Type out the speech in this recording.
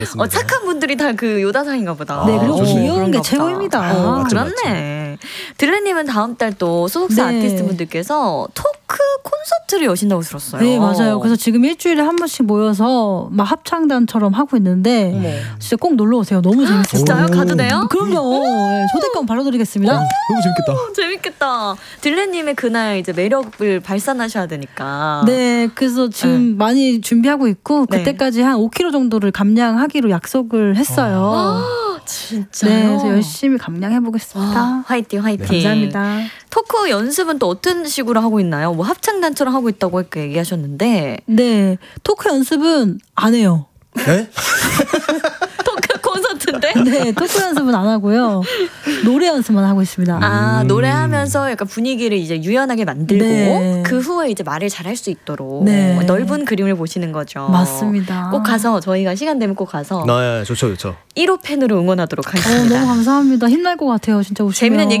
착한 분들이 다 그 요다상인가 보다. 네, 그리고 좋습니다. 귀여운 게 그런가 최고입니다. 보다. 맞죠, 그렇네. 딜레님은 다음 달 또 소속사 네. 아티스트 분들께서 토크 콘서트를 여신다고 들었어요. 네, 맞아요. 그래서 지금 일주일에 한 번씩 모여서 막 합창단처럼 하고 있는데 어머. 진짜 꼭 놀러 오세요. 너무 재밌어요. 진짜요? 가도 돼요? 그럼요. 네, 초대권 바로 드리겠습니다. 너무 재밌겠다. 재밌겠다. 딜레님의 그날 이제 매력을 발산하셔야 되니까. 네, 그래서 지금 많이 준비하고 있고 네. 그때까지 한 5kg 정도를 감량하기로 약속을 했어요. 진짜요? 네, 그래서 열심히 감량해 보겠습니다. 화이팅, 화이팅. 감사합니다. 토크 연습은 또 어떤 식으로 하고 있나요? 뭐 합창단처럼 하고 있다고 이렇게 얘기하셨는데 네, 토크 연습은 안 해요. 네? 토크 콘서트인데? 네, 토크 연습은 안 하고요. 노래 연습만 하고 있습니다. 아, 노래하면서 약간 분위기를 이제 유연하게 만들고 네. 그 후에 이제 말을 잘할 수 있도록 네. 넓은 그림을 보시는 거죠. 맞습니다. 꼭 가서 저희가 시간 되면 꼭 가서 네, 좋죠, 좋죠. 1호 팬으로 응원하도록 하겠습니다. 너무 감사합니다. 힘날 것 같아요. 진짜 오시면. 재밌는 얘기